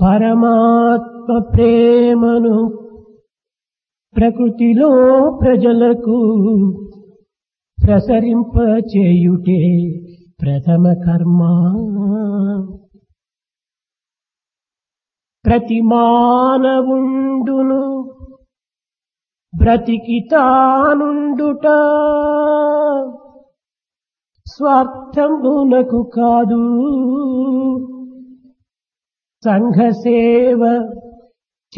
పరమాత్మ ప్రేమను ప్రకృతిలో ప్రజలకు ప్రసరింపచేయుటే ప్రథమ కర్మ. ప్రతి మానవుండును బ్రతికి తానుండుట స్వార్థంబునకు కాదు, సంఘ సేవ